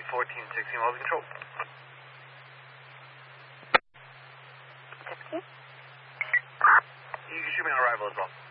1416, what was the control? 16? You can shoot me on arrival as well.